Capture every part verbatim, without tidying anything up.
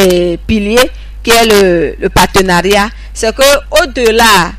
eh, pilier qui est le, le partenariat, c'est que au-delà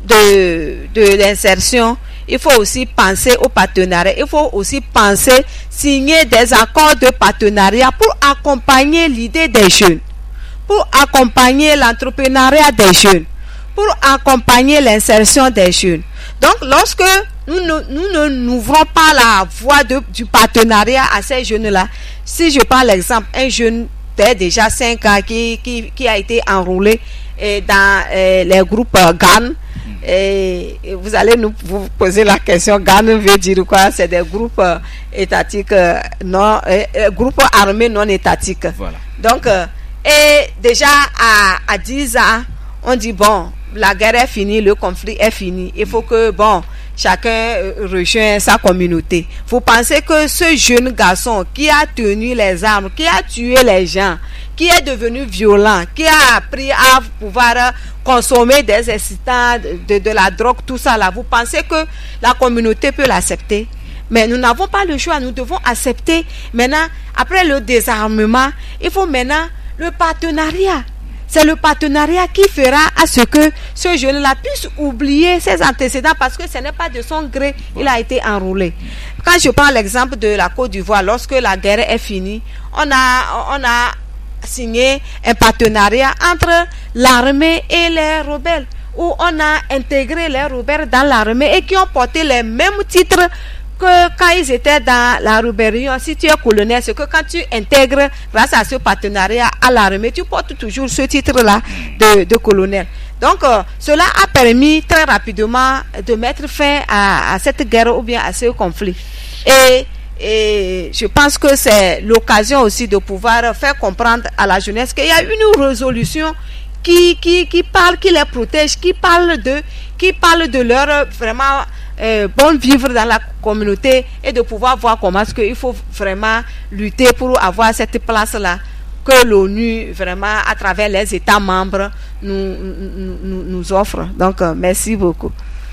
de, de l'insertion, il faut aussi penser au partenariat. Il faut aussi penser signer des accords de partenariat pour accompagner l'idée des jeunes, pour accompagner l'entrepreneuriat des jeunes, pour accompagner l'insertion des jeunes. Donc, lorsque nous ne nous, nous, n'ouvrons pas la voie de, du partenariat à ces jeunes-là, si je prends l'exemple, un jeune de déjà cinq ans qui, qui, qui a été enrôlé eh, dans eh, les groupes euh, G A N, et, et vous allez nous vous poser la question, G A N veut dire quoi? C'est des groupes euh, étatiques, euh, non, euh, groupes armés non étatiques. Voilà. Donc, euh, et déjà à, à dix ans, on dit bon, la guerre est finie, le conflit est fini. Il faut que, bon, chacun rejoigne sa communauté. Vous pensez que ce jeune garçon qui a tenu les armes, qui a tué les gens, qui est devenu violent, qui a appris à pouvoir consommer des excitants, de, de la drogue, tout ça là, vous pensez que la communauté peut l'accepter? Mais nous n'avons pas le choix, nous devons accepter. Maintenant, après le désarmement, il faut maintenant le partenariat. C'est le partenariat qui fera à ce que ce jeune-là puisse oublier ses antécédents parce que ce n'est pas de son gré, il a été enrôlé. Quand je prends l'exemple de la Côte d'Ivoire, lorsque la guerre est finie, on a, on a signé un partenariat entre l'armée et les rebelles, où on a intégré les rebelles dans l'armée et qui ont porté les mêmes titres que quand ils étaient dans la rébellion. Si tu es colonel, c'est que quand tu intègres grâce à ce partenariat à l'armée, tu portes toujours ce titre-là de, de colonel. Donc, euh, cela a permis très rapidement de mettre fin à, à cette guerre ou bien à ce conflit. Et, et je pense que c'est l'occasion aussi de pouvoir faire comprendre à la jeunesse qu'il y a une résolution qui, qui, qui parle, qui les protège, qui parle de, qui parle de leur vraiment Euh, bon vivre dans la communauté et de pouvoir voir comment est-ce qu'il faut vraiment lutter pour avoir cette place-là que l'ONU vraiment à travers les États membres nous, nous, nous offre. Donc euh, merci beaucoup.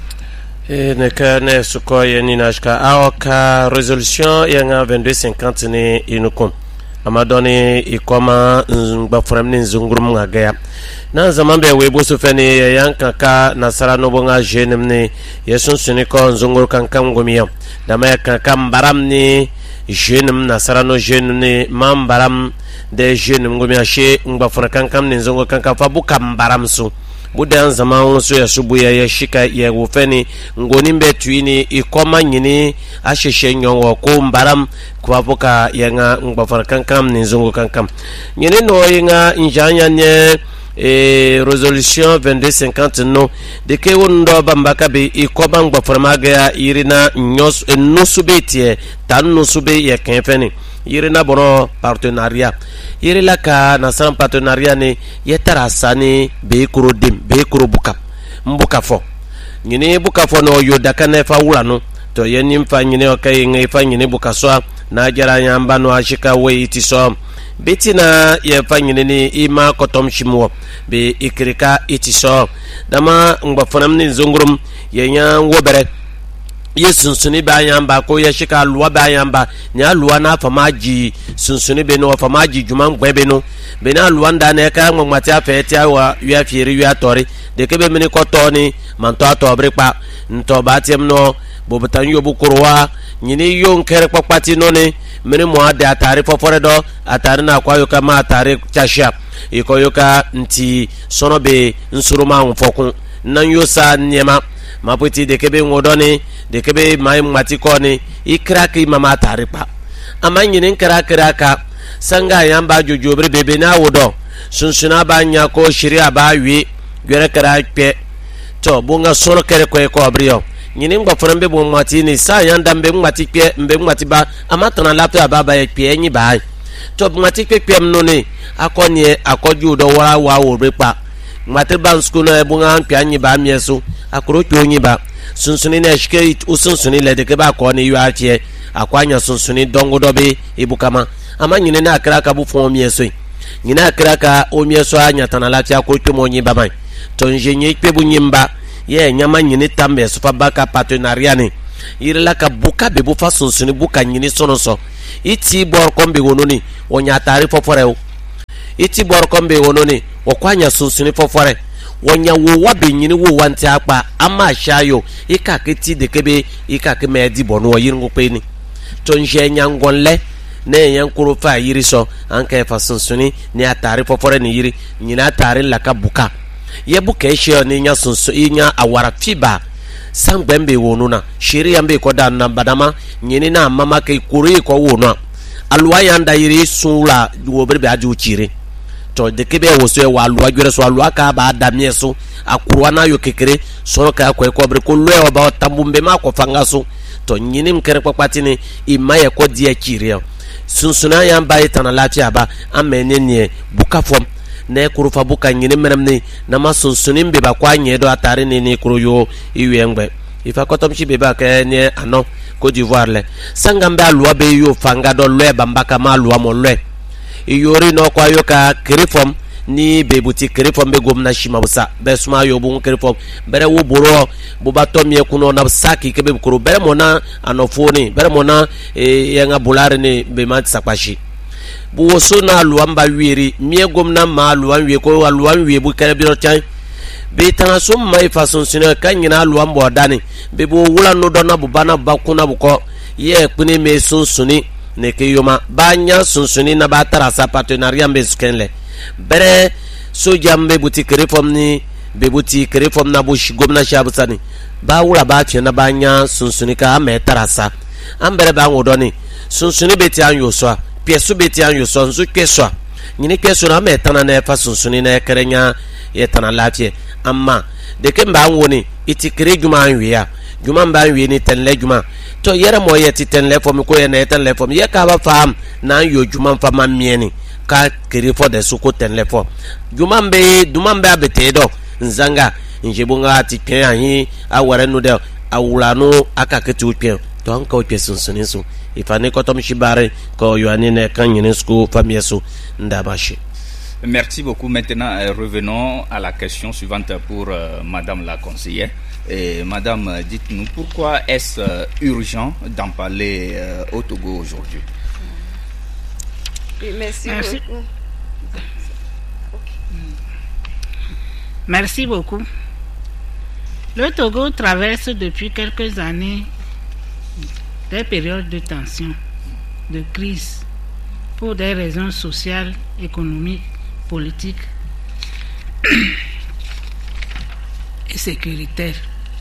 Et ne ne suko yeni nashka aoka résolution yanga vingt-deux cinquante ne inukum amadoni ikoma ngba framni zungurum ngaya na zaman be webo so fene yanka ka nasara no bonga jenem ne yesun suni ko zungur kan kan gomiya da ma kan kan baram ni jenem nasara no jenem ne mam baram de jenem gomiya she ngba fura kan kan ne zungur kan kan fa bu kam baram su budan zaman so ya subu ya ya shika ya wo fene ngoni be tuini ikoma nyini asheshe nyongo ko mbaram kwa boka yanga ngba fura kan kan ne zungur kan kan nyene no yinga njanya ne et résolution vingt-deux cinquante no de ke wondo bambaka be ikoba ngba formaga irina nyos nusubetie tan nusube ye kenfeni irina bono partenariat irila ka na san partenariat ne yetara sani be kuro dim be kuro buka mbuka fo nyine buka fo no yodaka na fa wula no to yenim fa nyine okay ngai fa nyine buka so na jara nyamba no ashika we iti so betina ye fanyine ni ima kotom shimwo be ikrika itiso dama ngba fonam ni zongrum ye nya wobere ye sunsuni ba yamba ko ye shika luwa ba yamba nya luwa na famaji sunsuni be no famaji juma ngbe no be na luwa nda na ka ngmati afeti awa wi afieri wi atori de kebe mini ko toni man to atobre pa nto batem no bobutan yobu kurwa nyini yon kere kpakpati no ni mini mo ade atare fofore do atare na kwa yoka ma atare chashia iko yoka nti sono be nsuruma unfokun nan yosa nyema maputi de kebe ngodoni de kebe mai matiko ni ikraki mama atare pa amanyi ni nkara kraka sanga yamba jojobre bebe na wodo sunsuna ba nya ko shiria ba wi gwere kara pe to bunga sono kere ko ko abriyo nyini ngba frambe bo mati ni sa yanda mbe ngmati pe mbe ngmati ba amatana lapto ababa ye pe enyi ba to ngmati pe pe mno ni akoni akoju do wara wa wo repa ngmati ban school na ebunga pe anyi ba mieso akoro to onyi ba sunsuni na shike usunsuni le de ke ba ko ni yu atie akwanya sunsuni dongo dobe ibukama ama nyini na akraka bu fon mieso nyini akraka o mieso anya tana lapto akoro to monyi ba mai to njenye pe bu nyimba ye nyama nyini tambe sofa baka partenariat ni irela ka buka be bu fa sunsuni buka nyini sono so iti bor kombe wononi wonya tari foforeo iti bor kombe wononi okwanya sunsuni fofore wonya wo wa benyini wo wanti akpa ama shayo ika kiti de kebe ika ke medi bonu wo yiringo pe ni to nje nyangonle ne yankuro fa yiri so anka fa sunsuni ni atari fofore ni yiri nyina atari la ka buka ye buka eshe ni nya sunsu inya awara fiba sangbembe wonuna shiri yambe ko dan na badama nyini na mama ke kuri ko wona alwa yanda yiri sula wo berbe aju chire to de kebe wo so wa alwa gwere so alwa ka ba damie so akurwa na yo kekere so ka ko ko bre ko lwe ba tambumbe ma ko fangaso to nyini mkere kpakpati ni imaye ko dia chire sunsuna yamba itana lafiya ba amene ne bukafom ne kurufa buka nyini meremni na masunsunin be ba kwa nyedo atare ni ni kuruyo iwengbe ifa kotom shi be ba ke ne ano Côte d'Ivoire le sangambe alwa be yo fanga do lwe bambaka ma lwa mo lwe iyori no kwa yo ka krifom ni be buti krifom be gomna shima busa be suma yo bu krifom bere wo boro bu batom ye kuno na saki ke be kuru bere mona anofoni bere mona e yenga bulare ni be mat sakwashi bu woso na luamba wiri mie gomna ma luan wi ko luan wi bu kare biro chan be tan so mai fason sine kanyina luambo dani be bu wula no dona bu bana bakuna bu ko ye kuni me sunsuni ne ke yoma banya sunsuni na ba tara sa partenariat be skenle bere so jambe buti reform ni be buti reform na bu gomna shabusani ba wula ba che na banya sunsuni ka me tara sa ambere ba ngodoni sunsuni be ti anyo so piesu beti an yo sonzu keswa nyini kesu na metana na fa sunsuni na kerenya yetana lafie amma de kemba woni iti kire juma anwiya juma mba anwi ni tenle juma to yere mo yeti tenle fo mi ko ye na tenle fo mi ye ka ba fam na yo juma fa mamieni ka kire fo de suko tenle fo juma mbe duma mbe abete do nzanga njebunga ti ken ahi aware nu de awulanu aka ketu pen to anka o pesunsuni so ifane kotom shibare ko yoani ne kanyene sko famieso ndabashi. Merci beaucoup. Maintenant, euh, revenons à la question suivante pour euh, Madame la conseillère. Et Madame, euh, dites-nous pourquoi est-ce euh, urgent d'en parler euh, au Togo aujourd'hui? Oui, merci, merci beaucoup. Merci beaucoup. Le Togo traverse depuis quelques années des périodes de tension, de crise, pour des raisons sociales, économiques, politiques et sécuritaires.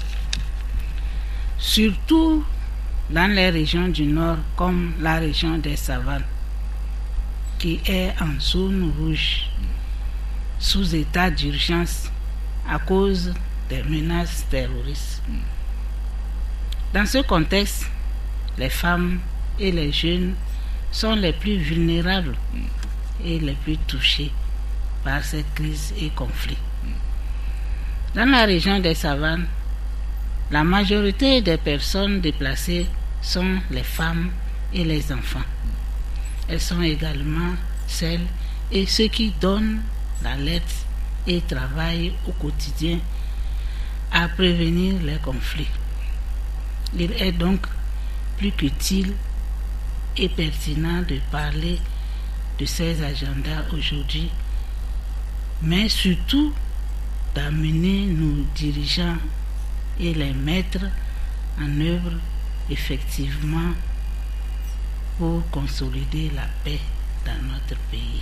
Surtout dans les régions du nord, comme la région des Savanes, qui est en zone rouge, sous état d'urgence à cause des menaces terroristes. Dans ce contexte, les femmes et les jeunes sont les plus vulnérables et les plus touchés par cette crise et conflits. Dans la région des Savanes, la majorité des personnes déplacées sont les femmes et les enfants. Elles sont également celles et ceux qui donnent la lettre et travaillent au quotidien à prévenir les conflits. Il est donc plus qu'utile et pertinent de parler de ces agendas aujourd'hui, mais surtout d'amener nos dirigeants et les mettre en œuvre effectivement pour consolider la paix dans notre pays.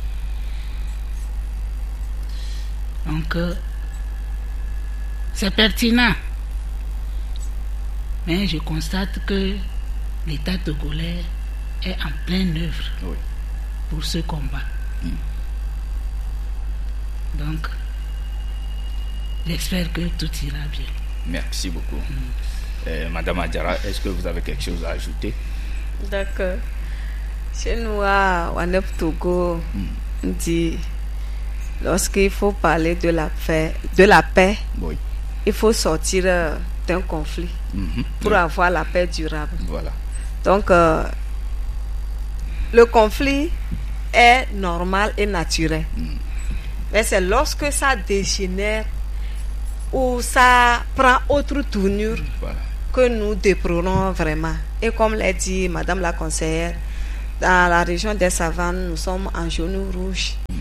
Donc, euh, c'est pertinent. Mais je constate que l'État togolais est en pleine œuvre oui. pour ce combat. Mm. Donc, j'espère que tout ira bien. Merci beaucoup. Mm. Euh, Madame Adjara, est-ce que vous avez quelque chose à ajouter? D'accord. Chez nous, à Wanep Togo, mm. on dit, lorsqu'il faut parler de la paix, de la paix oui. il faut sortir euh, d'un conflit mm-hmm. pour oui. avoir la paix durable. Voilà. Donc, euh, le conflit est normal et naturel. Mm. Mais c'est lorsque ça dégénère ou ça prend autre tournure voilà. que nous déplorons vraiment. Et comme l'a dit Madame la conseillère, dans la région des Savanes, nous sommes en genou rouge. Mm.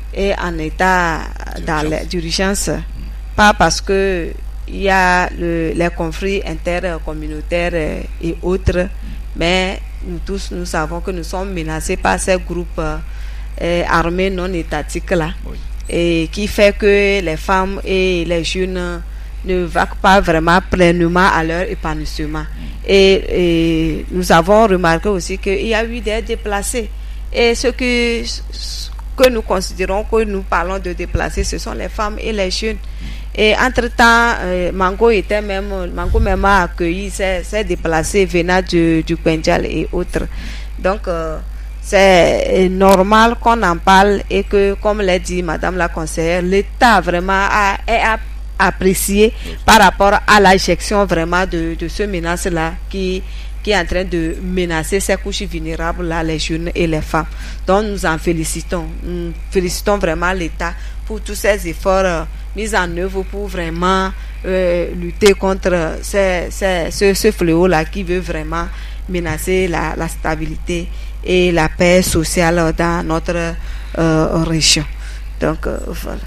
est en état d'urgence, pas parce que il y a le, les conflits intercommunautaires et autres, mais nous tous nous savons que nous sommes menacés par ces groupes euh, armés non étatiques là, oui. Et qui fait que les femmes et les jeunes ne vaquent pas vraiment pleinement à leur épanouissement. Et, et nous avons remarqué aussi qu'il y a eu des déplacés. Et ce que, ce que nous considérons, que nous parlons de déplacés, ce sont les femmes et les jeunes. Et entre-temps, euh, Mango était même, Mango même a accueilli ces, ces déplacés venant du, du Pendjal et autres. Donc, euh, c'est normal qu'on en parle et que, comme l'a dit Madame la conseillère, l'État vraiment a, est apprécié par rapport à la gestion vraiment de, de ce menace-là qui, qui est en train de menacer ces couches vulnérables-là, les jeunes et les femmes. Donc, nous en félicitons. Nous félicitons vraiment l'État pour tous ces efforts euh, mis en œuvre pour vraiment euh, lutter contre ces, ces, ce, ce fléau-là qui veut vraiment menacer la, la stabilité et la paix sociale dans notre euh, région. Donc, euh, voilà.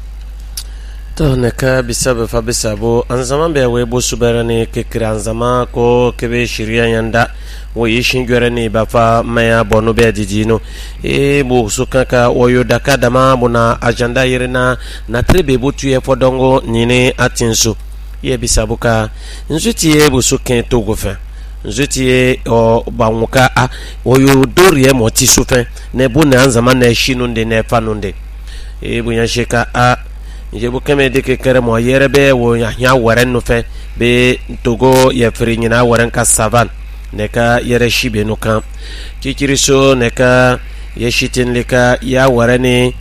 To neka bisaba fa bisabo anzama be we bo suberani ke kranzama ko kebe shiriya yanda wo yishin gwerani ba fa maya bonu be didino e bo sukaka oyo daka dama buna agenda yirina na trebe botu e fodongo nyine atinso ye bisabuka nzuti e bo suken togo fa nzuti e o banwuka a oyo dorie moti sufen ne bu na anzama na shinu de ne fanunde e bu yasheka a je bu kame de ke kere mo yere be wo nya waren no fe be togo ye fri nyina waren ka savan ne ka yere shibe no kan kikiriso ne ka ye shitin lika ya warane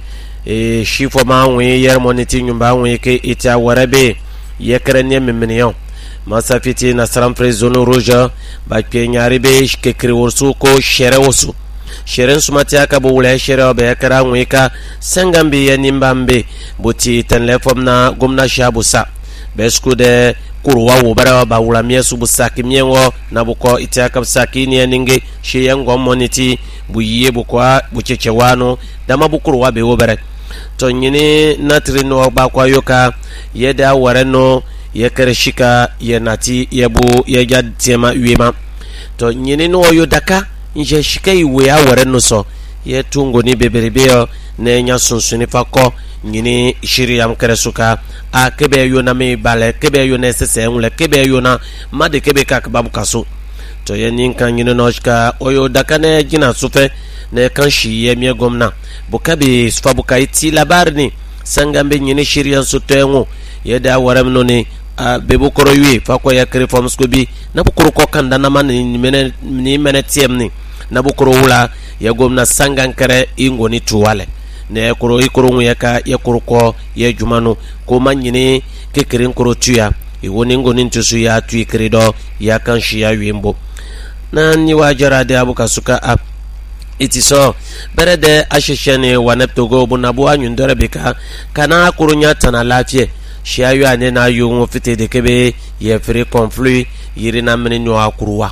e shifo ma wi yer moniti nyumba wi ke ita warabe ye kere ne memeniyo masafiti na salam fre zone rouge ba ke nyaari be ke kri worsu ko shere wosu sheren sumati aka bo wala shere ba yakara ngweka sangambe ya nimbambe buti tenlefom na gomna shabusa besku de kurwa wo bara ba wala miesu busaki miengo na buko itaka busaki ni ninge sheyango moniti buyiye bukwa buchechewano dama bukurwa be wo bare to nyini natrino ba kwa yoka yeda wareno yekere shika yenati yebu yeja tema wiema to nyini no yo daka nje shika iwe aware no so ye tungo ni beberebeo ne nya sunsuni fako nyini shiri yam kere suka a kebe yo na me bale kebe yo ne sese enle kebe yo na made kebe ka babu kaso to ye nin kan nyini no shika oyo daka ne jina sufe ne kan shi ye mi gomna bukabe sufa bukai ti labarni sangambe nyini shiri yan sutenwo ye da waram no ni a bebu koro yue fako ya kere form skobi na bukuru ko kanda na man ni mene ni mene tiemni na bukuru wula ya gomna sangan kare ingo ni tuwale ne koro ikoro ya ka ya koro ko ya jumanu ko manyini ke kere koro tuya iwoni ngo ni ntusu ya tu ikredo ya kan shi ya wimbo na ni wajara de abuka suka a itiso berede ashishene waneptogo bunabu anyundore bika kana kurunya tana lafie shiayu ane na yu fite de kebe ye free conflit yiri na meni no akuruwa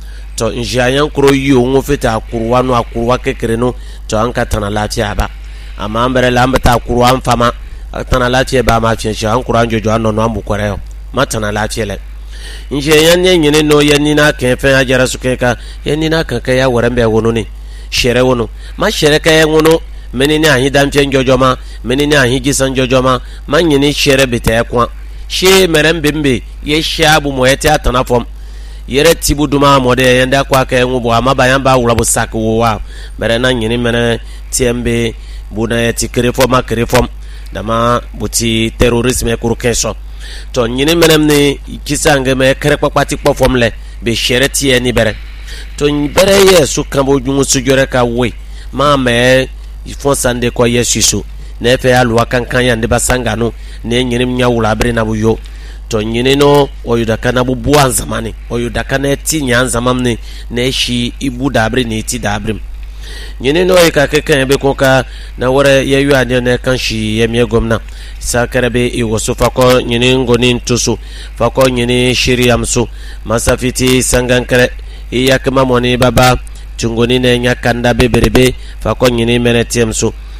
to njiayan kuro yu ngo fite akuruwa no akuruwa kekere no to anka tana lati aba ama ambere lambata akuruwa mfama tana lati ba ma fien sha ankura njojo anno no ambu koreo ma tana lati le njiayan nye nyene no yeni na kenfe ajara sukeka yeni na kanka ya warambe wono ni shere wono ma shere ka wono menini ahi damche njojoma menini ahi gisan jojoma manyini shere bete kwa she merembembe ye shabu moyete atana fom yere tibu duma mode yenda kwa ka ngubo amaba yamba wurabu sakwo wa merena nyini mene tiembe buna yeti krefoma krefom dama buti terrorisme kurukenso to nyini menemni kisange me krekwa kwati pofom le be shere tie ni bere to bere yesu kambo jungu sujore ka we ma me ifon sande ko yesusu ne fe alwa kankan ya ndeba sangano ne nyinim nya wula bre na buyo to nyine no oyuda kana bu buan zamani oyuda kana ti nya zamamne ne shi ibu dabre ne ti dabre nyine no e ka kekan be ko ka na wore yeyu ade ne kan shi yemye gomna sakarebe i wosofa ko nyine ngoni ntusu fako nyine shiriamsu masafiti sangankare iyakma moni baba tungoni ne nya kanda beberebe fako nyine menetiemsu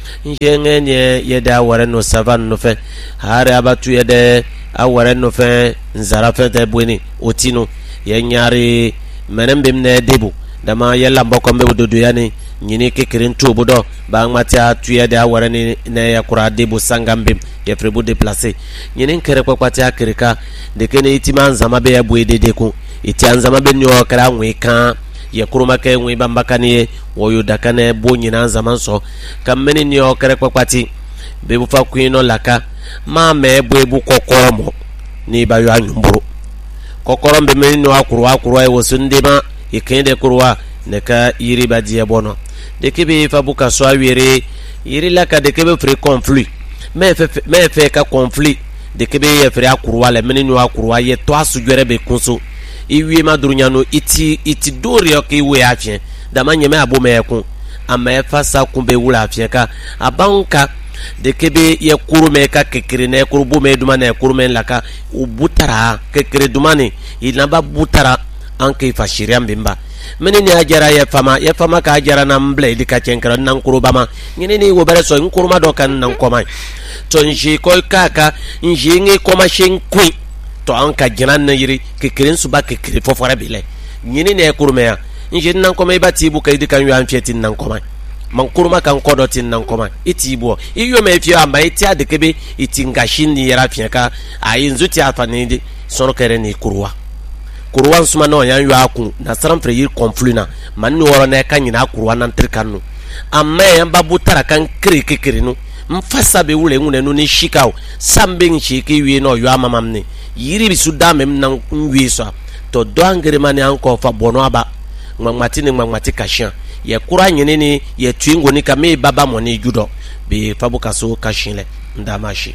njenge nye yede aware no savan no fe hare abatu yede aware no fe nzara fe te bweni otino ye nyari menembim ne debu dama yella mboko mbe dodo yani nyini kekirin tubudo ba ngmatia tuye de aware ni ne yakura debu sangambim ye frebu déplacer nyini nkere kwakwati kirika de kene itima nzama be ya bwede deku itianzama be nyo kra nwika ye kuruma ke nwi bambakani wo yudakane bo nyina nzama so kameni nyo kere kwakwati be bu fa kwino laka ma me bo ebu kokoromo ni ba yo anyumburu kokoro mbe meni no akuru akuru ay wosundima ikende kurwa neka yiri badie bono de kebe fa buka so awere yiri laka de kebe free conflit me fe me fe ka conflit de kebe ye free akuru wala meni no akuru ye to asujere be kunso iwie madurunya no iti iti dori o ke we afie da manye me abo me ekun ama e fasa kun be wula afie ka abanka de kebe ye kuru me ka kekere na kuru bo me duma na kuru me laka ubutara kekere duma ni inaba butara anke fa shiriam bimba meni ni ajara ye fama ye fama ka ajara na mble di ka chenkra nan kuru bama nyini ni wo bere so nkuru ma do kan nan koma to nji ko kaka nji ngi koma shen kuin to anka jinan na yiri kekirin su ba kekiri fofora bile nyini ne kuru me ya nji nan koma ibati bu ka di kan yo amfetin nan koma man kuruma kan kodo tin nan koma iti bo iyo me fi amba iti adekebe iti ngashin ni yara fiaka ayin zuti afani di sono kere ni kurwa kurwa suma no yan yo akun na saram fre yir confluna man ni woro na kan nyina kurwa nan trikanu amma yan babu tara kan kiri kikiri no mfasa be wule ngune no ni shikao sambe nchiki wi no yo amamamni yiri bisu damem nan wi so to do angere mani anko fa bono aba ngmangmati ni ngmangmati kashian ye kura nyene ni ye twingo ni kame baba moni judo be fabuka so kashinle ndamashi.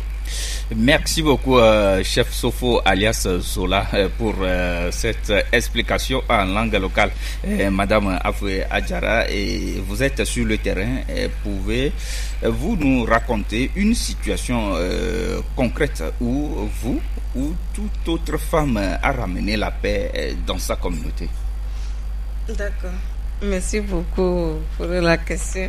Merci beaucoup, euh, chef Sofo alias Zola, euh, pour euh, cette explication en langue locale. Euh, Madame Afoué Adjara, et vous êtes sur le terrain. Et pouvez-vous nous raconter une situation euh, concrète où vous ou toute autre femme a ramené la paix dans sa communauté? D'accord. Merci beaucoup pour la question.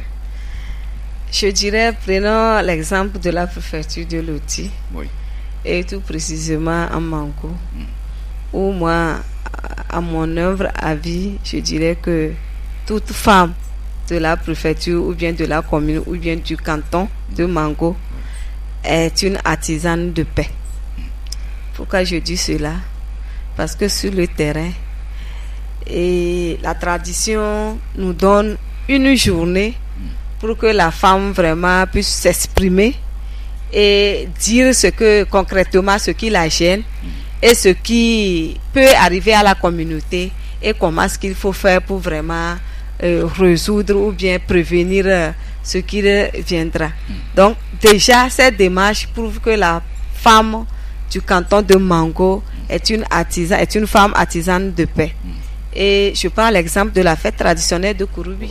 Je dirais, prenons l'exemple de la préfecture de Loti, oui. Et tout précisément à Mango, mm. où moi, à mon œuvre à vie, je dirais que toute femme de la préfecture ou bien de la commune ou bien du canton de Mango est une artisane de paix. Pourquoi je dis cela? Parce que sur le terrain, et la tradition nous donne une journée pour que la femme vraiment puisse s'exprimer et dire ce que concrètement ce qui la gêne et ce qui peut arriver à la communauté et comment ce qu'il faut faire pour vraiment euh, résoudre ou bien prévenir euh, ce qui viendra. Donc déjà cette démarche prouve que la femme du canton de Mango est une artisan, est une femme artisane de paix. Et je prends l'exemple de la fête traditionnelle de Kouroubi,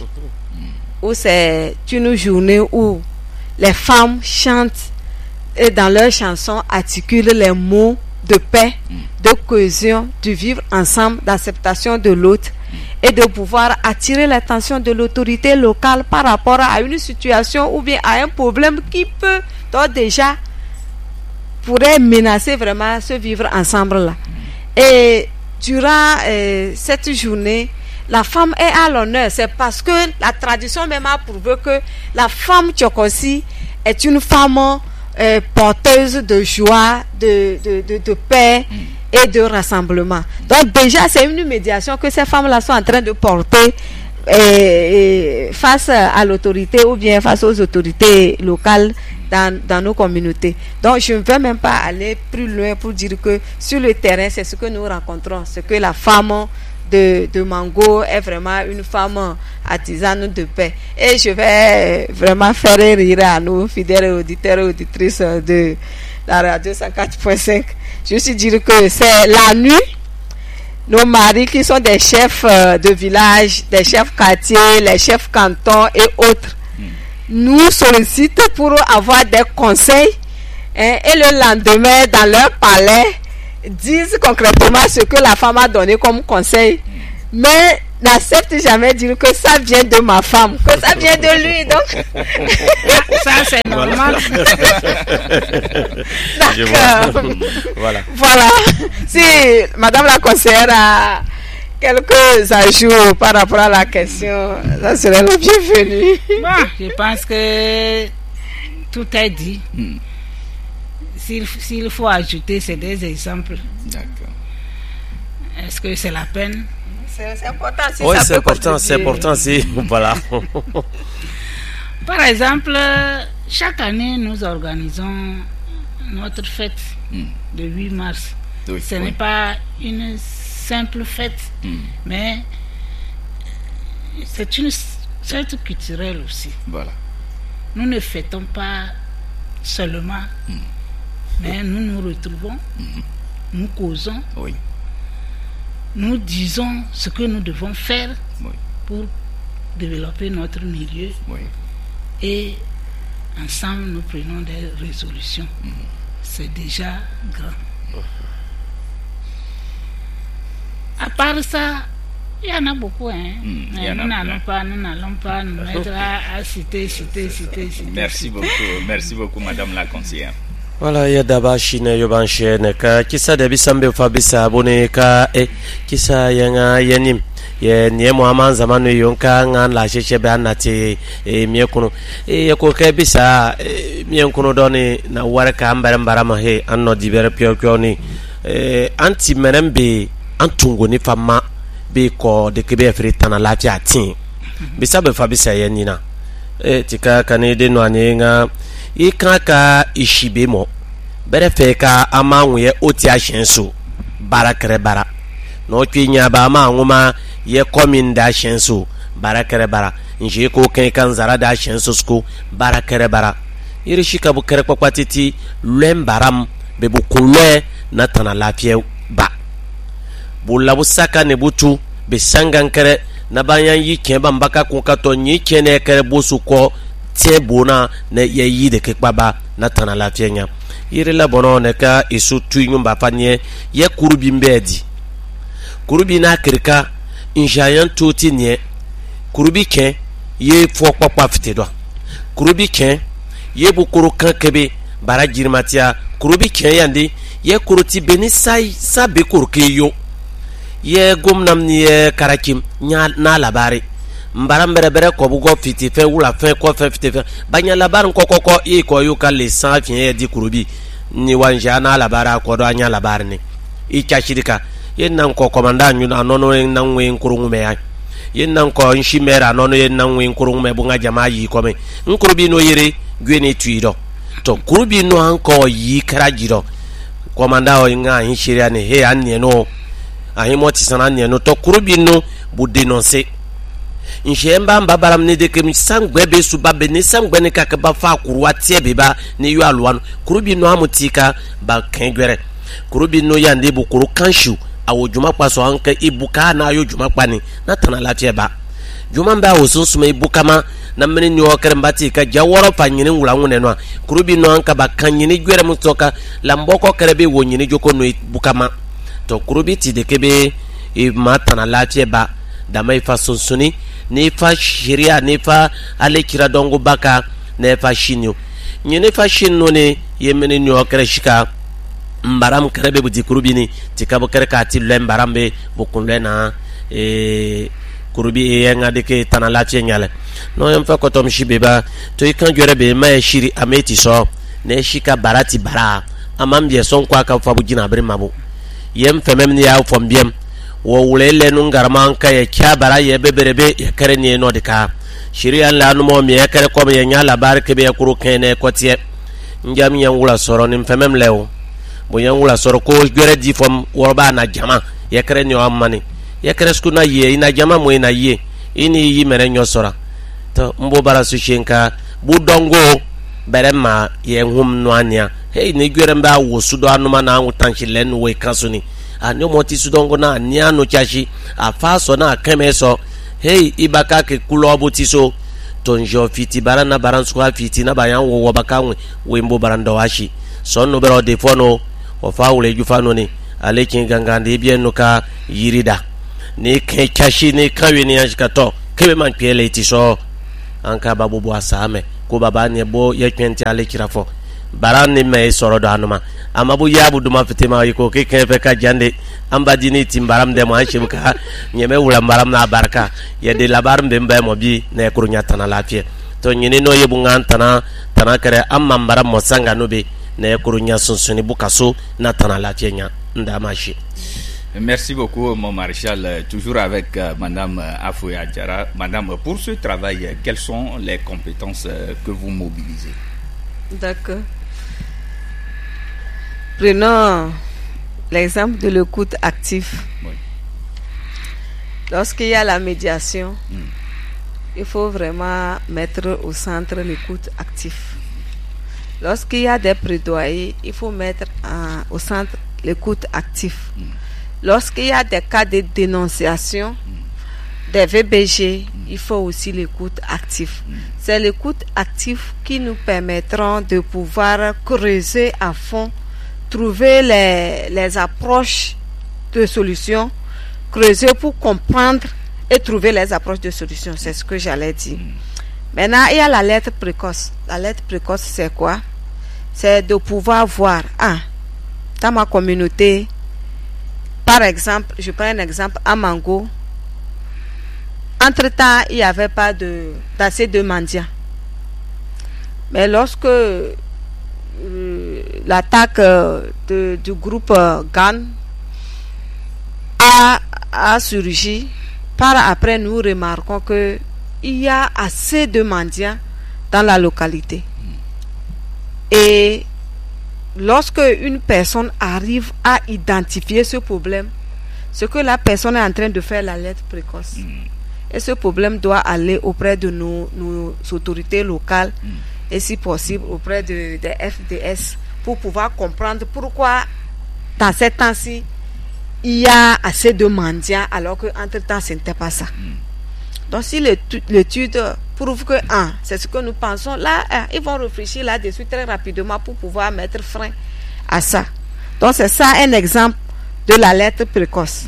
où c'est une journée où les femmes chantent et dans leurs chansons articulent les mots de paix, de cohésion, de vivre ensemble, d'acceptation de l'autre et de pouvoir attirer l'attention de l'autorité locale par rapport à une situation ou bien à un problème qui peut donc déjà pourrait menacer vraiment ce vivre ensemble là. Et durant euh, cette journée, la femme est à l'honneur. C'est parce que la tradition même a prouvé que la femme Tchokosi est une femme euh, porteuse de joie, de, de, de, de paix et de rassemblement. Donc déjà, c'est une médiation que ces femmes-là sont en train de porter et, et face à l'autorité ou bien face aux autorités locales dans, dans nos communautés. Donc je ne vais même pas aller plus loin pour dire que sur le terrain, c'est ce que nous rencontrons, c'est que la femme de, de Mango est vraiment une femme artisane de paix. Et je vais vraiment faire rire à nos fidèles auditeurs et auditrices de la radio cent quatre point cinq. Je suis dire que c'est la nuit, nos maris qui sont des chefs de village, des chefs quartiers, les chefs cantons et autres, nous sollicitent pour avoir des conseils, hein, et le lendemain dans leur palais disent concrètement ce que la femme a donné comme conseil, mais n'accepte jamais dire que ça vient de ma femme, que ça vient de lui. Donc, ça c'est normal. D'accord. Voilà. Voilà. Si Madame la conseillère a quelques ajouts par rapport à la question, ça serait le bienvenu. Bon, je pense que tout est dit. Hmm. S'il, s'il faut ajouter, c'est des exemples. D'accord. Est-ce que c'est la peine? C'est, c'est important. Si Oui, ça c'est peut important, c'est contribuer. important, c'est voilà. Par exemple, chaque année, nous organisons notre fête Hmm. le huit mars. Oui, Ce oui. n'est pas une simple fête, Hmm. mais c'est une fête culturelle aussi. Voilà. Nous ne fêtons pas seulement, mais nous nous retrouvons, nous causons, Oui. nous disons ce que nous devons faire Oui. pour développer notre milieu Oui. et ensemble nous prenons des résolutions. C'est déjà grand. À part ça, il y en a beaucoup. Hein. Mm, il y Mais en a nous n'allons plein. pas, nous n'allons pas nous mettre à, à citer, citer, citer, citer. Merci beaucoup. Merci beaucoup, Madame la conseillère. Wala ya daba shine yoban shene ka kisa da bisan be fa bisa bone ka e kisa yanga yanim ye nie mo aman zamanu yonka ngan la sheshe be anati e mie kunu e ko ka bisa e, mie kunu doni na warka ambare mbarama he anno dibere pio pio ni e anti merembe antungo ni fama be ko de kebe fritana lafia tin bisa be fa bisa yanina e tika kanede no anyenga i kan ka ishibe mo bere fe ka ama nwe oti ahyenso bara kere bara no twinya ba ma nwuma ye komin da ahyenso bara kere bara nje ko kan kan zara da ahyenso sko bara kere bara iri shika bu kere kwakwatiti lem baram be bu kunle na tana lafie ba bu labu saka ne butu be sangan kere na bayan yi ken ba mbaka kun ka to nyi ken ne kere bosu ko tie bona na ye yi de kekpaba na tana lafia nya yire la bono ne ka isu tuinyu mba fanye ye kurubi mbedi kurubi na kirika injayan toti nye kurubi ken ye fo kpakpa fitedwa kurubi ken ye bukuru kan kebe bara jirmatia kurubi ken yandi ye kuruti beni sai sabe kurke yo ye gomnam ni ye karakim nya na labari mbara mbere bere ko bugo fiti fe wula fe ko fe fiti fe banya labar ko ko ko e ko yu ka le san fi e di kurubi ni wanja na labara ko do anya labar ni i cha shirika yen nan ko komanda nyu na nono nan we nkurungu me ya yen nan ko nshimera nono yen nan we nkurungu me bunga jama yi ko me nkurubi no yere gwene tuido to kurubi no an ko yi kara jiro komanda o nga hin shiria ne he an ne no ahi mo tisana ne no to kurubi no bu denoncer nshemba mbabaram ne de kem sangwe be su babe ne sangwe ne ka ba fa kuruwa tie be ba ne yu alwan kurubi no amutika ba kengwere kurubi no yande bu kuru kanshu awo juma kwaso anka ibuka na ayo juma kwani na tana latie ba juma mba wo sunsuma ibuka ma na mene ni okere mbati ka jaworo fa nyini ngula ngune no kurubi no anka ba kanyini gwere mutoka lamboko kerebe wo nyini joko no ibuka ma to kurubi ti de kebe e ma tana latie ba da mai fa sunsuni ne fa shiria ne fa ale kira dongo baka ne fa shinyo nyene fa shinno ne yemene ni okere shika mbaram kerebe bu dikurubi ni tikabo kere ka ti lembaram be bu kunle na e kurubi e nga de ke tanala ti nyale no yam fa ko tom shibe ba to ikan jore be ma shiri ameti so ne shika barati bara amam bi son kwa ka fa bu jina bre mabu yem femem ni ya fom biem wo wulele nun garman ka ya kya bara ye beberebe ya kare ni no de ka shiri an la no mo mi ya kare ko be nya la bar ke be kuru kene ko tie njam yan wula soro nim femem lewo bo yan wula soro ko gere di fom worba na jama ya kare ni o amani ya kare sku na ye ina jama mo ina ye ini yi mere nyo sora to mbo bara su shinka bu dongo berema ye hum no ania hey ni gere mba wo sudo anuma na anwutan shilen we kasuni anyo moti sudongo na nia no chashi afaso na kemeso hey ibaka ke kulobo tiso tonjo fiti barana baran swa fiti na bayan wo bakanwe we mbo barando washi sonno bero defono o fawle jufano ni alekin gangande bien no ka yirida ni kan chashi ni kan wi ni anjika to kebe man pele ti so anka babu bo asame ko baba ne bo ye twenti ale kirafo baran ni me soro do anuma amabu yabu duma fitima yiko ke kan fe ka jande amba dini timbaram de mo anche buka nyeme wula mbaram na barka ye de labar mbembe mo bi na kuru nyata na lafie to nyini no yebu ngantana tana kare amma mbaram mo sanga no be na kuru nya sunsuni bukaso na tana lafie nya ndamashi. Merci beaucoup, mon maréchal. Toujours avec euh, Madame Afouya Diarra. Madame, pour ce travail, quelles sont les compétences euh, que vous mobilisez? D'accord. Prenons l'exemple de l'écoute active. Oui. Lorsqu'il y a la médiation, Mm. il faut vraiment mettre au centre l'écoute active. Lorsqu'il y a des plaidoyers, il faut mettre en- au centre l'écoute active. Mm. Lorsqu'il y a des cas de dénonciation, des V B G, il faut aussi l'écoute active. C'est l'écoute active qui nous permettra de pouvoir creuser à fond, trouver les, les approches de solutions, creuser pour comprendre et trouver les approches de solutions. C'est ce que j'allais dire. Maintenant, il y a la lettre précoce. La lettre précoce, c'est quoi? C'est de pouvoir voir, ah, dans ma communauté, par exemple, je prends un exemple à Mango. Entre-temps, il n'y avait pas de, d'assez de mendiants. Mais lorsque euh, l'attaque euh, de- du groupe euh, Gan a, a surgi, par après nous remarquons que il y a assez de mendiants dans la localité. Et lorsque une personne arrive à identifier ce problème, ce que la personne est en train de faire, la lettre précoce. Et ce problème doit aller auprès de nos, nos autorités locales et si possible auprès de, des F D S pour pouvoir comprendre pourquoi dans ces temps-ci il y a assez de mendiants alors qu'entre-temps ce n'était pas ça. Donc si l'étu- l'étude prouve que ah, c'est ce que nous pensons, là ah, ils vont réfléchir là-dessus très rapidement pour pouvoir mettre frein à ça. Donc c'est ça un exemple de la lettre précoce.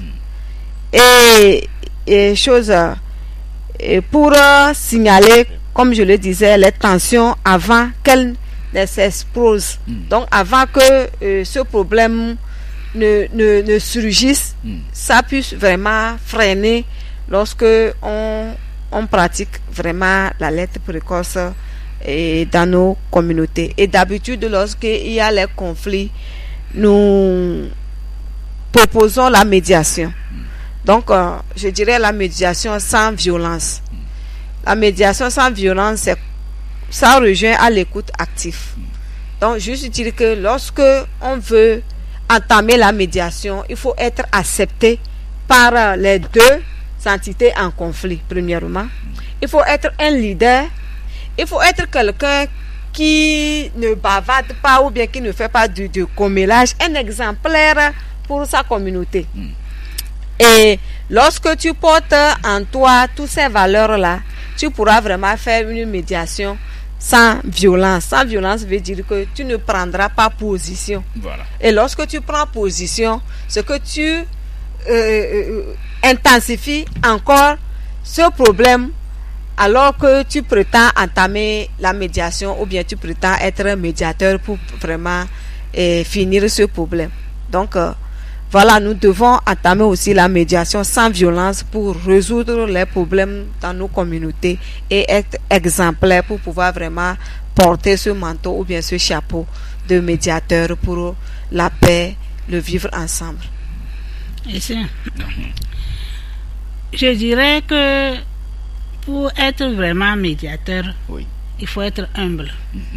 Et, et chose euh, et pour euh, signaler, comme je le disais, les tensions avant qu'elles ne s'explosent. Donc avant que euh, ce problème ne, ne, ne surgisse, Mm. ça puisse vraiment freiner lorsque on, on pratique vraiment la lettre précoce et dans nos communautés. Et d'habitude, lorsqu'il y a les conflits, nous proposons la médiation. Donc, euh, je dirais la médiation sans violence. La médiation sans violence, c'est, ça rejoint à l'écoute active. Donc, juste dire que lorsque on veut entamer la médiation, il faut être accepté par euh, les deux entités en conflit, premièrement. Il faut être un leader. Il faut être quelqu'un qui ne bavarde pas ou bien qui ne fait pas du, du commélage, un exemplaire pour sa communauté. Et lorsque tu portes en toi toutes ces valeurs-là, tu pourras vraiment faire une médiation sans violence. Sans violence veut dire que tu ne prendras pas position. Voilà. Et lorsque tu prends position, c'est que tu euh, euh, intensifies encore ce problème alors que tu prétends entamer la médiation ou bien tu prétends être un médiateur pour vraiment euh, finir ce problème. Donc, euh, voilà, nous devons entamer aussi la médiation sans violence pour résoudre les problèmes dans nos communautés et être exemplaire pour pouvoir vraiment porter ce manteau ou bien ce chapeau de médiateur pour la paix, le vivre ensemble. Et c'est- Je dirais que pour être vraiment médiateur, Oui. il faut être humble.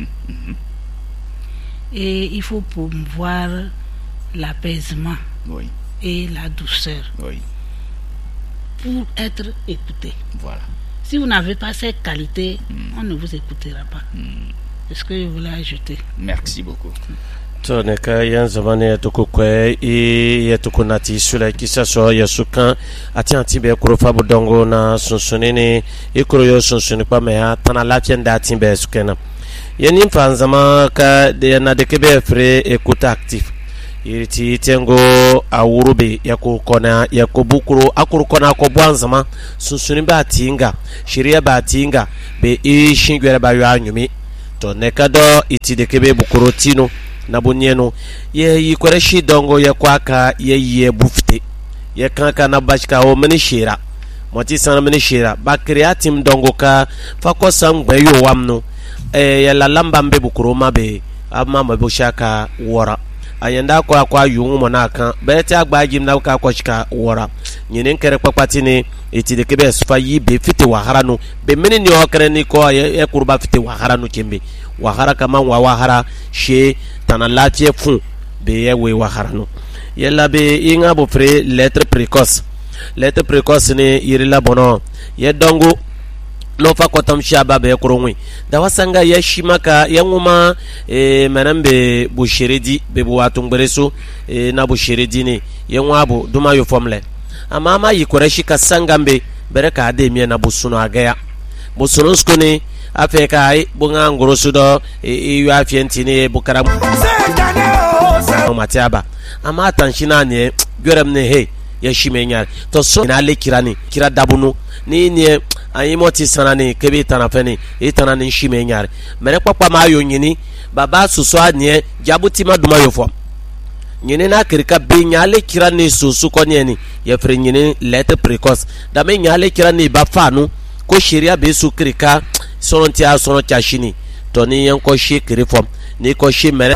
Et il faut promouvoir l'apaisement Oui. et la douceur Oui. pour être écouté. Voilà. Si vous n'avez pas ces qualités, on ne vous écoutera pas. C'est ce que je voulais ajouter. Merci beaucoup. to ne ka yan zamane ya to kokwe e ya to konati sula kisa so ya sukan ati anti be kuro fa bodongo na sunsuni ni e kuro yo sunsuni pa me ya tana lafiya da ati be sukena yani fan zama ka de na de kebe fre écoute active iriti tengo awurube yako kona yako bukuru akuru kona ko bwanzama sunsuni ba tinga shiriya ba tinga be ishin gwere ba yanyumi to nekado iti de kebe bukuru tino na bunyeno ye yikwere shi dongo ya kwaka ye ye bufte ye kanka na bashka o mani shira moti sana mani shira ba creatim dongo ka fako sangbe yo wamno e ya la lamba mbe bukuru mabe amma mabushaka wora ayanda ko akwa yungu monaka bete agbajim na ka ko shika wora nyinin kere kpakpati ni iti de kebe sufa yi be fiti waharanu be meni ni okere ni ko e kurba fiti waharanu kembe wahara kama wa wahara she tanalatie fun be yewe waharanu yella be inga bo pre lettre précoce lettre précoce ni irila bono ye dongo no fa ko tam shaba be kurunwi da wasanga ya shimaka yanguma e manambe bushiridi be buwatu ngbereso e na bushiridi ni yanwa bu duma yo formle ama ama yikoreshi ka sangambe bereka ade mi na busuno agaya busuno skoni afeka ai bunga ngoroso do e yu afienti ni bukara matiaba ama tanshina ne gwerem ne he ya shimenya to so na le kirani kira dabunu ni ni ayi moti sanani kebe tanafeni e tanani shimenya mere papa ma yo nyini baba suso anie jabuti maduma yo fo nyini na kirika be nyale kirani susu ko nyeni ya fre nyini lettre précoce da me nyale kirani ba fanu ko sheria be su kirika sonti a sono chashini to ni yan ko she kirifom ni ko she mere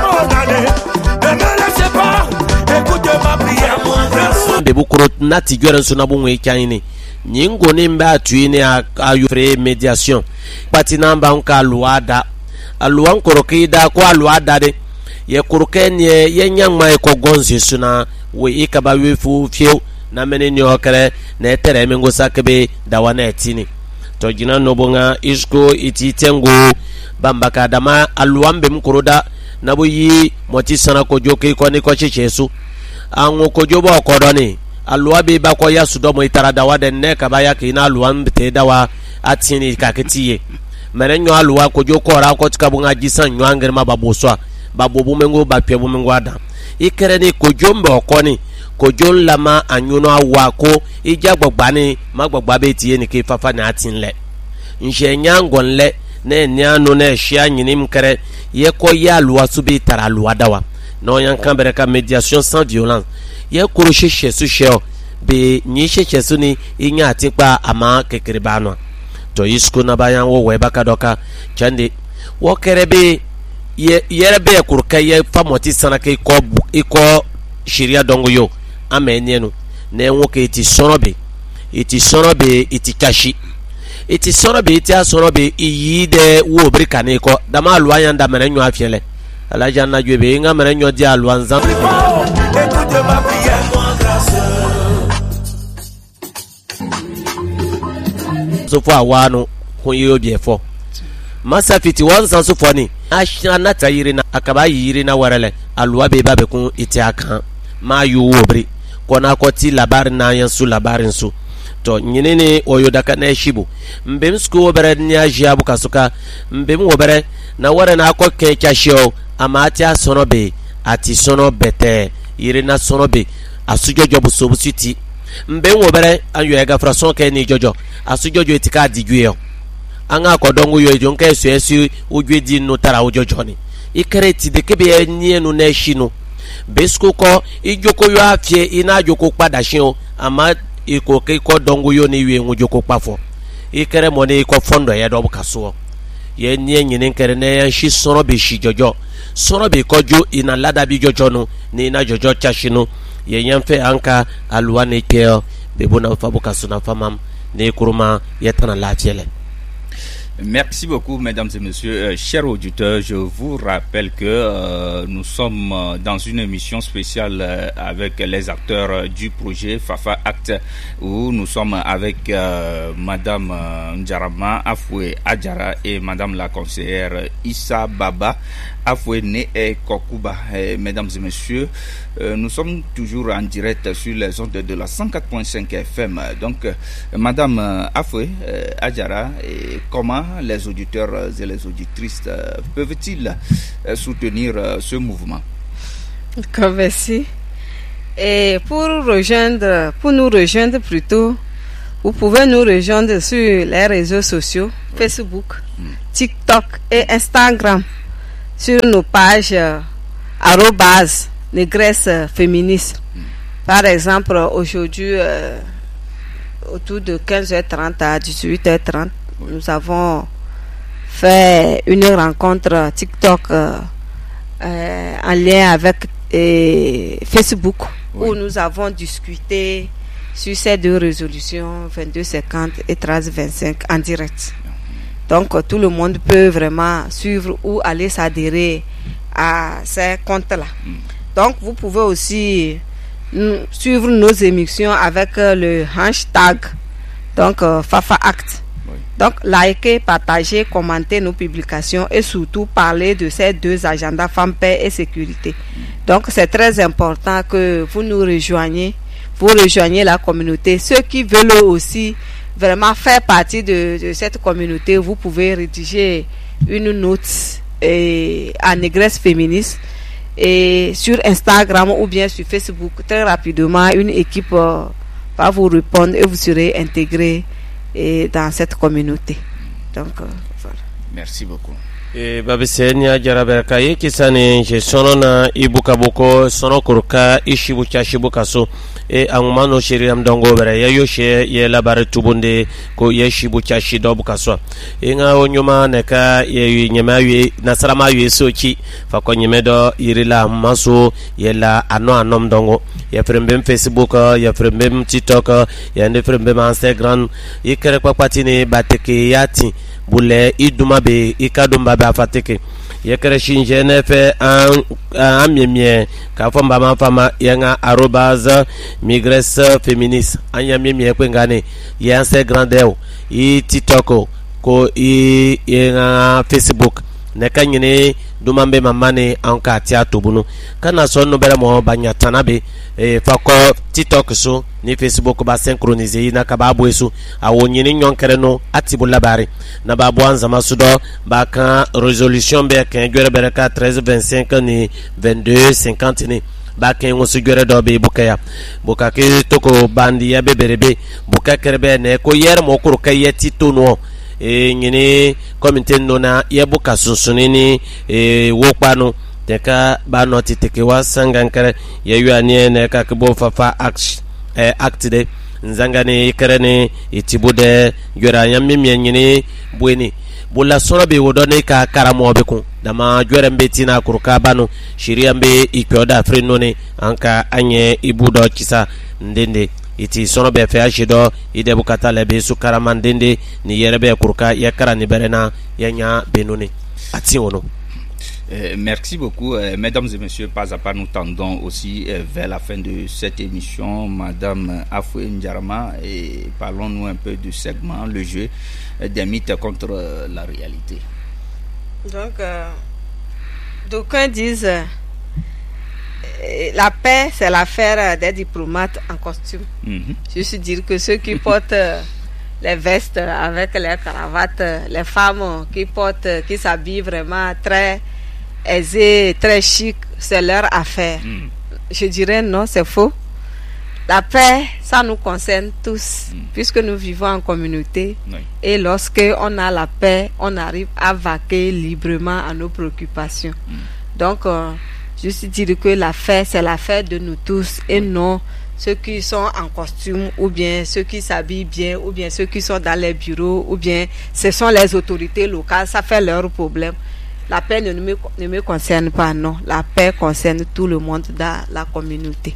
be bukuro nati gwere suna bunwe kyani nyingo ni mba tuini ayu fre mediation pati namba nka luada aluan korokida ko aluada de ye korokeni ye nyangma e ko gonzi suna we ikaba wefu fiu na meneni okere na etere mengo sakebe dawana etini to jina nobonga isko iti tengo bambaka dama aluambe mkoroda nabo yi moti sana ko joke ko ni ko chechesu anwo ko jobo okodoni aluwa be ba ko ya sudomo itara dawa de ne ka ba ya ke na aluwa mbete dawa atini kaketiye mere nyo aluwa ko joko ra ko tika bunga jisan nyo angere ma baboswa babobu mengo ba pye bu mengo ada ikere ni ko jombe okoni ko jon lama anyuno awa ko ija gbogbani magbogba be tiye ni ke fafa na atinle nje nyangonle ne nyanu ne shia nyinim kere ye ko ya aluwa subi tara aluwa dawa no yan kambere ka médiation sans violence ye kurushi shesu sheo be nyi shesu ni inya atipa ama kekribano to isku na bayan wo we baka doka chande wo kerebe ye yerebe kurka ye famoti sana ke ko iko shiria dongo yo amenyenu ne nwoke iti sonobe iti sonobe iti kashi iti sonobe iti asonobe iyide wo brika ne ko dama alwa yanda menenyo afiele alaja na jwebe nga menenyo dia alwa nzam so fo awanu kun yo biefo masafiti wansan so fo ni ashana tayiri na akaba yiri na warale alwa be babe kun iti akan ma yu wobri kona ko ti labar na yansu labarin su to nyinene oyodaka na shibu mbem sko obere ni ajia bu kasuka mbem obere na ware na ko ke kashio amati asonobe ati sono bete yiri na sonobe asujojo bu sobusiti mbem obere anyo ega frason ke ni jojo asujojo etika digwe anga ko dongu yo ejo nke esu esu ojwedi no tara ojojo ni ikereti de kebe ni enu na shinu besko ko ijoko yo afie ina joko pada shin ama iko ke ko dongu yo ni wi enwu joko pafo ikere mo ni ko fondo ye do bukaso ye ni nyine nkere na ya shi soro be shi jojo soro be kojo ina lada bi jojo no ni na jojo chashinu ye nyamfe anka alwa ne ke be bona fa bukaso na famam ne kuruma yetana latiele. Merci beaucoup, mesdames et messieurs. Euh, chers auditeurs, je vous rappelle que euh, nous sommes euh, dans une émission spéciale euh, avec les acteurs euh, du projet Fafa Act, où nous sommes avec euh, madame euh, Njarama Afoué Adjara et madame la conseillère Issa Baba Afoué Né et Kokuba. Et, mesdames et messieurs, euh, nous sommes toujours en direct sur les ondes de la cent quatre point cinq F M. Donc, euh, madame euh, Afoué euh, Adjara, et comment les auditeurs et les auditrices peuvent-ils soutenir ce mouvement? D'accord, merci. Et pour rejoindre, pour nous rejoindre plutôt, vous pouvez nous rejoindre sur les réseaux sociaux, Facebook, TikTok et Instagram, sur nos pages euh, arobase négresse féministe. Par exemple, aujourd'hui, euh, autour de quinze heures trente à dix-huit heures trente, nous avons fait une rencontre TikTok euh, euh, en lien avec euh, Facebook, oui, où nous avons discuté sur ces deux résolutions vingt-deux cinquante et treize vingt-cinq en direct. Donc tout le monde peut vraiment suivre ou aller s'adhérer à ces comptes-là. Donc vous pouvez aussi suivre nos émissions avec le hashtag donc euh, Fafa Act. Oui. Donc likez, partagez, commentez nos publications et surtout parler de ces deux agendas femmes, paix et sécurité. Mm. Donc c'est très important que vous nous rejoigniez, vous rejoignez la communauté. Ceux qui veulent aussi vraiment faire partie de, de cette communauté, vous pouvez rédiger une note et, à Négresse Féministe et sur Instagram ou bien sur Facebook. Très rapidement, une équipe euh, va vous répondre et vous serez intégré et dans cette communauté. Donc euh, voilà. Merci beaucoup. E babisenya jarabera kaye kisane je sono na ibuka boko sono kurka ishibu cha shibuka so e angmano shiri am dongo bere ya yoshe ye labare tubunde ko ye shibu cha shido buka so e nga onyuma neka ye nyema wi nasarama wi sochi fa ko nyemedo irila maso ye la ano anom dongo ye frembem Facebook ye frembem TikTok ye ne frembem Instagram ye kere kwa patini bateke yati bule iduma be ikadumba be afateke yekere shinje nefe an amyemye ka famba ma fama yenga arobase négresse féministe anya myemye kwengane ye Instagram deo i TikTok ko i yenga Facebook ne kanyine dumambe mamane anka tia tubunu kana sonno bere mo banya tanabe e fako TikTok so ni Facebook ba synchroniser na ka ba boesu awonyini nyonkere no atibu labari na ba bwanza masudo ba kan résolution be kan gwere bere ka treize vingt-cinq ni vingt-deux cinquante ni ba kan wosu gwere do be bukaya bukake toko bandi ya beberebe bukakere ne ko yer mo kuru kayeti tono e nyini komite nona yebuka sunsunini e wokpanu teka ba noti teke wa sangankere yeyu anie ne ka kbo fafa act e actide nzangani kerene itibude gwera nyammi nyini bweni bulla soro be wodone ka karamo be ku dama gwera mbetina kuruka banu shiria mbe ikyoda frenone anka anye ibudo kisa ndende iti sono be fe ashido ide bukata lebe su karamandende ni yerebe kurka yakara ni berena yanya benuni ati wono. Euh, merci beaucoup, euh, mesdames et messieurs. Pas à pas, nous tendons aussi euh, vers la fin de cette émission. Madame Afoué Ndjarama, et parlons-nous un peu du segment, le jeu euh, des mythes contre euh, la réalité. Donc, euh, d'aucuns disent euh, la paix, c'est l'affaire des diplomates en costume. Mm-hmm. Je suis dire que ceux qui portent euh, les vestes avec les cravates, les femmes qui portent, qui s'habillent vraiment très aisées, très chic, c'est leur affaire. Mm. Je dirais non, c'est faux. La paix, ça nous concerne tous, mm. puisque nous vivons en communauté. Oui. Et lorsque on a la paix, on arrive à vaquer librement à nos préoccupations. Mm. Donc, euh, je suis dire que l'affaire, c'est l'affaire de nous tous et oui. non ceux qui sont en costume ou bien ceux qui s'habillent bien ou bien ceux qui sont dans les bureaux ou bien ce sont les autorités locales, ça fait leur problème. La paix ne me, ne me concerne pas, non. La paix concerne tout le monde dans la communauté.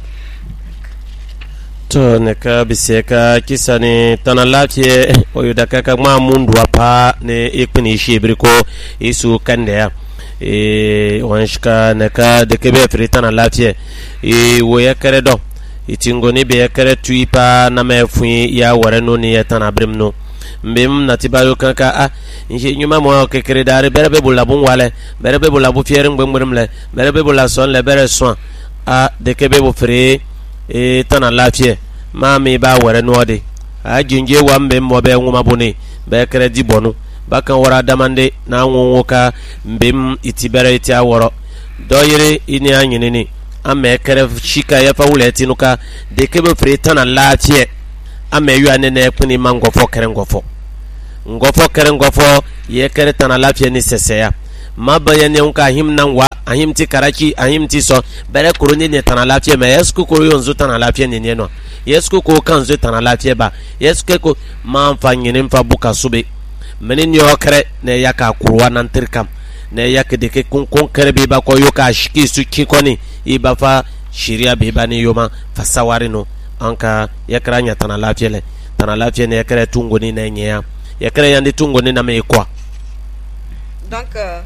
To neka biseka kisani tanalafie oyudaka kama mundu hapa ne ikuni shibriko isu kandea e wanshika neka dekebe fritana lafie e woya keredo itingoni be kere tuipa na mefui ya wareno ni yatana brimno mbem natibayo kanka a nje nyuma mo kekere dare berebe bulabun wale berebe bulabu fiere ngbembremle berebe bulason le bere son a dekebe bo fre e tana lafie mami ba wareno de a jinje wa mbem mo be nguma boni be kere di bonu bakan wara damande na nwonwoka mbem itibere iti aworo doyire ini anyinini ame kere shika ya fa wule tinuka de kebe pretana lafie ame yu anene kuni mangofo kere ngofo ngofo kere ngofo ye kere tana lafie ni seseya mabaya ne unka him nan wa ahim ti karaki ahim ti so bere kuruni ne tana lafie me yesku ko yonzu tana lafie ne ne no yesku ko kanzu tana lafie ba yesku ko man fa nyine mfa buka sube menin yo kere ne yaka kurwa nan tirkam ne yak de ke kun kun kere be ba ko yo ka shiki su ki koni iba fa shiria be ba ni yoma fa sawari no anka yakra nya tana lafie le tana lafie ne yakra tungoni na nya yakra yandi tungoni na me kwa. Donc euh,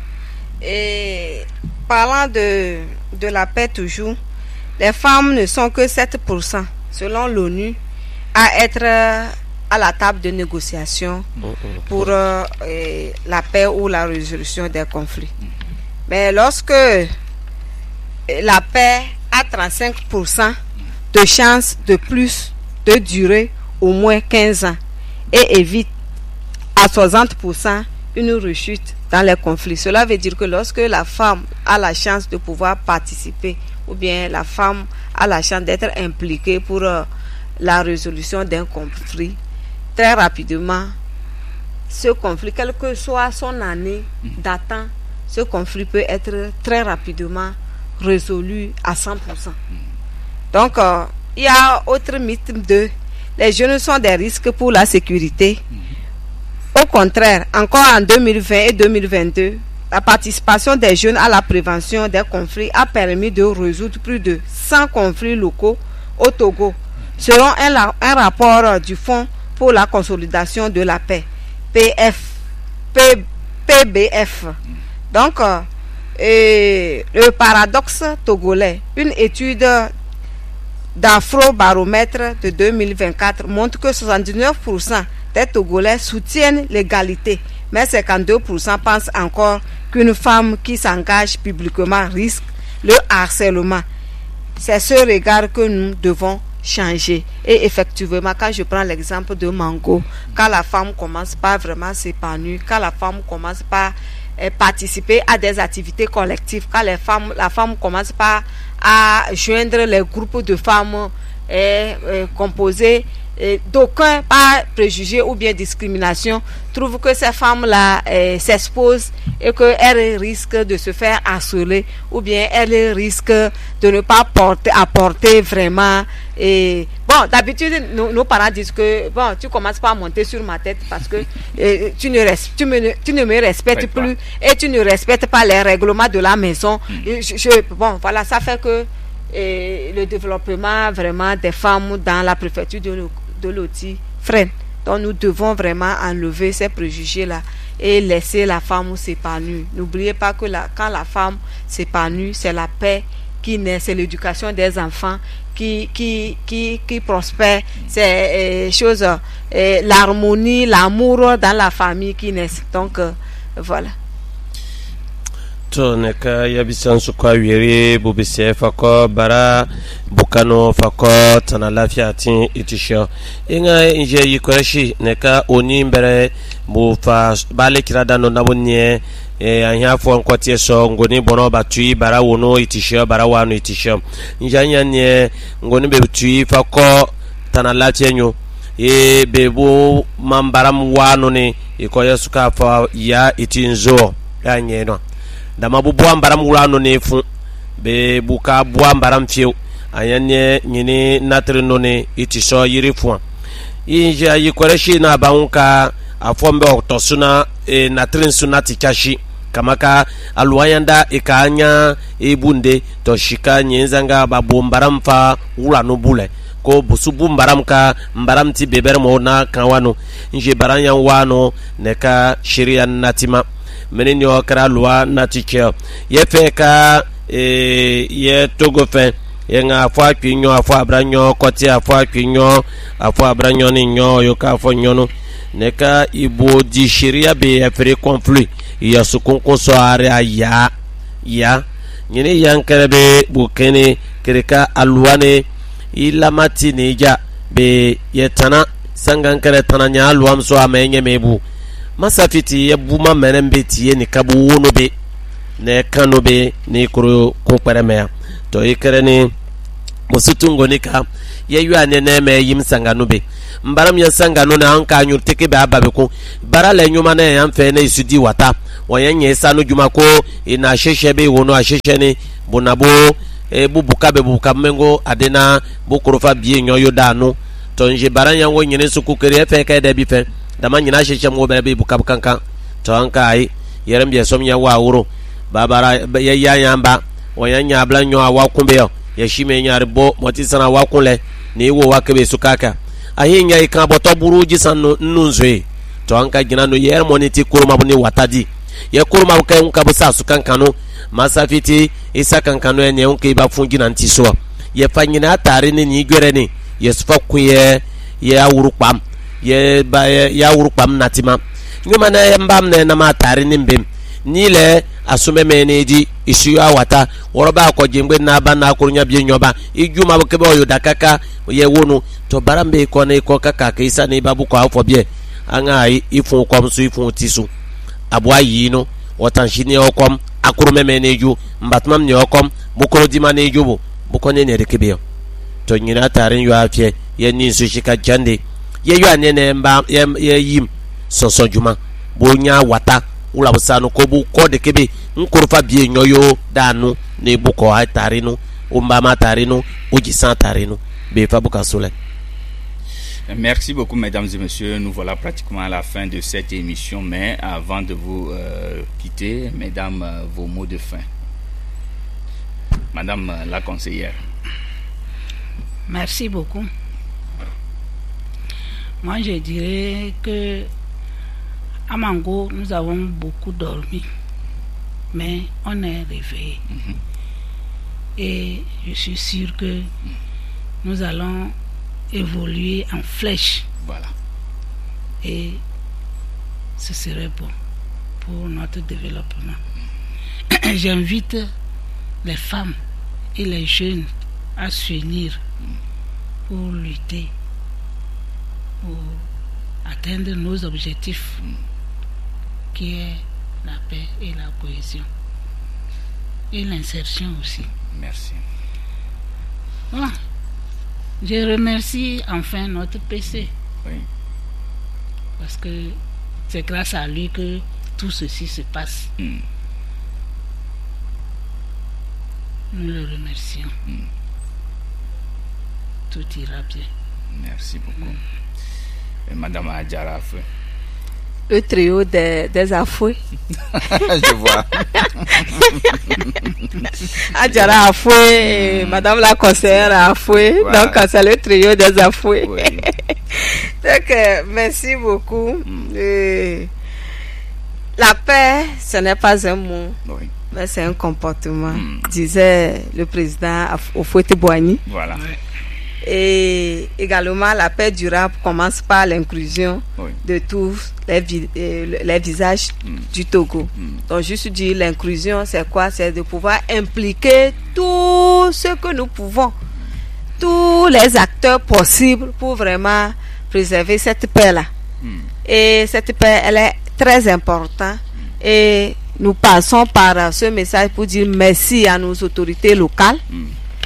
et parlant de de la paix toujours, les femmes ne sont que sept pour cent selon l'ONU à être à la table de négociation pour euh, la paix ou la résolution des conflits. Mais lorsque la paix a trente-cinq pour cent de chances de plus de durer au moins quinze ans et évite à soixante pour cent une rechute dans les conflits, cela veut dire que lorsque la femme a la chance de pouvoir participer ou bien la femme a la chance d'être impliquée pour euh, la résolution d'un conflit, très rapidement, ce conflit, quelle que soit son année datant, ce conflit peut être très rapidement résolu à cent pour cent. Donc, euh, il y a autre mythe de les jeunes sont des risques pour la sécurité. Au contraire, encore en deux mille vingt et deux mille vingt-deux, la participation des jeunes à la prévention des conflits a permis de résoudre plus de cent conflits locaux au Togo, selon un, un rapport du Fonds pour la consolidation de la paix, P F, P, P B F. Donc, euh, et le paradoxe togolais, une étude d'Afrobaromètre de deux mille vingt-quatre montre que soixante-dix-neuf pour cent des Togolais soutiennent l'égalité, mais cinquante-deux pour cent pensent encore qu'une femme qui s'engage publiquement risque le harcèlement. C'est ce regard que nous devons changer. Et effectivement, quand je prends l'exemple de Mango, quand la femme commence pas vraiment s'épanouir, quand la femme commence pas à participer à des activités collectives, quand les femmes, la femme commence pas à joindre les groupes de femmes et, et composés et d'aucuns, par préjugés ou bien discrimination, trouvent que ces femmes-là eh, s'exposent et qu'elles risquent de se faire harceler ou bien elles risquent de ne pas porter, apporter vraiment. Et bon, d'habitude, nos, nos parents disent que bon, tu commences pas à monter sur ma tête parce que eh, tu, ne res, tu, me, tu ne me respectes plus et tu ne respectes pas les règlements de la maison. Mm. Et je, je, bon, voilà, ça fait que et le développement vraiment des femmes dans la préfecture de, de Loti freine. Donc nous devons vraiment enlever ces préjugés-là et laisser la femme s'épanouir. N'oubliez pas que la, quand la femme s'épanouit, c'est la paix qui naît, c'est l'éducation des enfants qui, qui, qui, qui prospère, c'est euh, chose, euh, l'harmonie, l'amour dans la famille qui naît. Donc euh, voilà. To ne ka yabisan su kwa wiri bubise fako bara bukano fako tana lafiya tin itisho inga inje yikoreshi ne ka oni mbere bu fa bale kirada no nabonye e anya fo nkwati so ngoni bono batui bara wono itisho bara wano itisho njanya ne ngoni be tui fako tana lafiya nyo e bebu mambaram wano ne ikoya suka fa ya itinzo anye no dama bu buam baram wulano ne fu be buka buam baram fiu ayanye nyini natri no ne itiso yiri fu inja yikoreshi na baunka afombe otosuna e natrin sunati kashi kamaka alwayanda ikanya ebunde to shika nyenzanga babu mbaram fa wulano bule ko busubu mbaram ka mbaram ti beber mo na kanwano inje baranya wano neka shiria natima menini okra loi natike ye feka e ye togo fe ye nga afwa kwinyo afwa abranyo koti afwa kwinyo afwa abranyo ni nyo yo ka afwa nyono neka ibo di sharia be afre conflit ya sukunko so are ya ya nyini yankerebe bukene kereka alwane ilamati neja be yetana sangankere tananya alwam so amenye mebu masafiti ya buma menembe tiye ni kabu wono be ne kano be ni kuro ko pareme to ikreni musutungo nika ye yu anene me yim sanganu be mbaram ya sanganu na anka nyu teke be ababe ko bara le nyuma na ya mfe na isudi wata wonye sanu juma ko ina sheshe be wono asheshe ni bunabo e bubuka be bubuka mengo adena bukorofa bie nyoyo danu to nje bara ya wonye ne suku kere fe ka de bi fe dama nyina sheshe mo be be buka kankan to anka ai yerem bi som ya wa wuro babara ya ya yamba wonya nya bla nyo awa kumbe yo ya shime nya rebo moti sana wa kunle ni wo wa kebe sukaka ahi nya ikan boto buru jisanu nunzwe to anka gina no yer moniti kuruma buni watadi ye kuruma ka unka busa sukankano masafiti isa kankano ene unke ba fungi na ntiso ye fanyina tare ni ni gwere ni ye sufa kuye ye awurukpam ye ba ye awurukpam natima nyuma na mbam na na ma tare ni mbem ni le asume meneji isu awata woroba ko jingbe na ba na akurunya bi nyoba ijuma bo kebe oyo dakaka ye wonu to barambe ko na ko kaka ka isa ni babu ko afo bie anga ai ifun ko msu ifun tisu abwa yino watanshini okom akurume meneju mbatmam ni okom bukoro di maneju bo bukone ne rekebe to nyina tarin yo afie ye ni su shika jande ye yo anene mba ye yim soso juma bonya wata ula busano ko bu ko de kebe nkurfa bie nyoyo danu ne bu ko ha tarinu umba ma tarinu uji san tarinu be fa buka sole. Merci beaucoup, mesdames et messieurs. Nous voilà pratiquement à la fin de cette émission, mais avant de vous euh, quitter, mesdames, euh, vos mots de fin. Madame euh, la conseillère. Merci beaucoup. Moi, je dirais que à Mango, nous avons beaucoup dormi, mais on est réveillé. Mm-hmm. Et je suis sûr que nous allons évoluer en flèche. Voilà. Et ce serait bon pour notre développement. Mm. J'invite les femmes et les jeunes à s'unir mm. pour lutter, pour atteindre nos objectifs, mm. qui est la paix et la cohésion. Et l'insertion aussi. Merci. Voilà. Je remercie enfin notre P C. Oui. Parce que c'est grâce à lui que tout ceci se passe. Mm. Nous le remercions. Mm. Tout ira bien. Merci beaucoup. Mm. Et Madame Adjara Afoué. Le trio des, des Afoué. Je vois. Adjara Afoué, mm. Madame la conseillère Afoué. Voilà. Donc, c'est le trio des Afoué. Oui. Donc, euh, merci beaucoup. Mm. Et la paix, ce n'est pas un mot, oui. mais c'est un comportement, mm. disait le président Houphouët-Boigny. Voilà. Oui. Et également, la paix durable commence par l'inclusion oui. de tous les, vi- les visages mm. du Togo. Mm. Donc, juste dire l'inclusion, c'est quoi? C'est de pouvoir impliquer tout ce que nous pouvons, tous les acteurs possibles pour vraiment préserver cette paix-là. Mm. Et cette paix, elle est très importante. Mm. Et nous passons par ce message pour dire merci à nos autorités locales. Mm.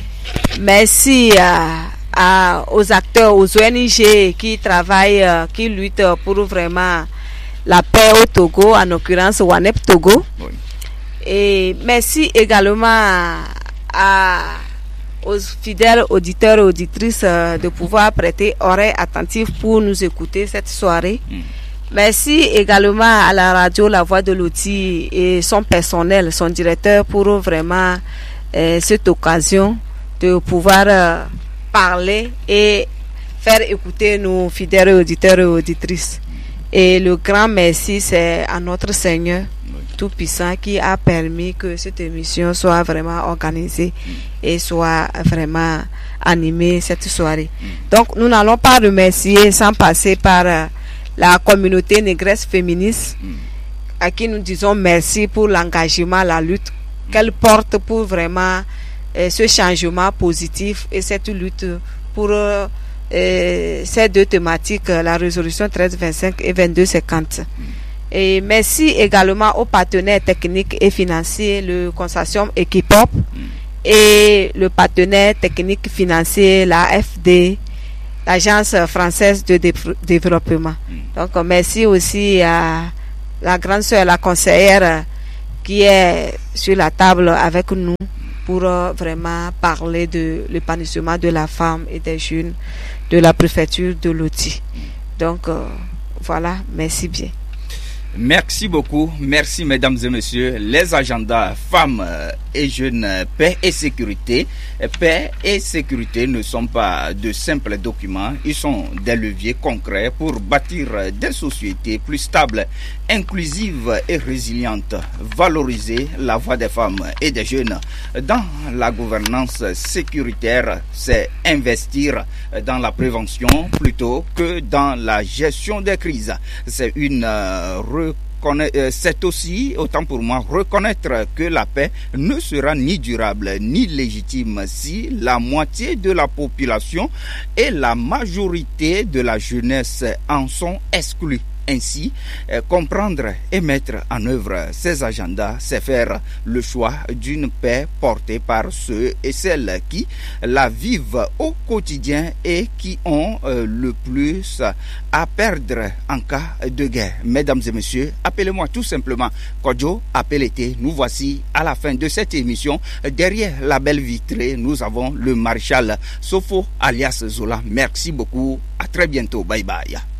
Merci à À, aux acteurs, aux O N G qui travaillent, euh, qui luttent pour vraiment la paix au Togo, en l'occurrence WANEP Togo. Oui. Et merci également à, à, aux fidèles auditeurs et auditrices euh, de pouvoir prêter oreille attentive pour nous écouter cette soirée. Mm. Merci également à la radio La Voix de Loti et son personnel, son directeur, pour vraiment euh, cette occasion de pouvoir euh, parler et faire écouter nos fidèles auditeurs et auditrices. Et le grand merci, c'est à notre Seigneur Tout-Puissant qui a permis que cette émission soit vraiment organisée et soit vraiment animée cette soirée. Donc, nous n'allons pas remercier sans passer par euh, la communauté négresse féministe à qui nous disons merci pour l'engagement, la lutte qu'elle porte pour vraiment euh, ce changement positif et cette lutte pour euh, euh, ces deux thématiques, la résolution treize vingt-cinq et vingt-deux cinquante. Et merci également aux partenaires techniques et financiers, le consortium Equipop et le partenaire technique financier, la F D, l'Agence française de dé développement. Donc, merci aussi à la grande sœur, la conseillère qui est sur la table avec nous pour euh, vraiment parler de l'épanouissement de la femme et des jeunes de la préfecture de Loti. Donc, euh, voilà, merci bien. Merci beaucoup, merci mesdames et messieurs. Les agendas femmes et jeunes, paix et sécurité. Paix et sécurité ne sont pas de simples documents, ils sont des leviers concrets pour bâtir des sociétés plus stables, inclusives et résilientes. Valoriser la voix des femmes et des jeunes dans la gouvernance sécuritaire, c'est investir dans la prévention plutôt que dans la gestion des crises. C'est une euh, C'est aussi, autant pour moi, reconnaître que la paix ne sera ni durable ni légitime si la moitié de la population et la majorité de la jeunesse en sont exclus. Ainsi, euh, comprendre et mettre en œuvre ces agendas, c'est faire le choix d'une paix portée par ceux et celles qui la vivent au quotidien et qui ont euh, le plus à perdre en cas de guerre. Mesdames et messieurs, appelez-moi tout simplement Kodjo, appelez-t. Nous voici à la fin de cette émission. Derrière la belle vitrée, nous avons le maréchal Sofo alias Zola. Merci beaucoup. À très bientôt. Bye bye.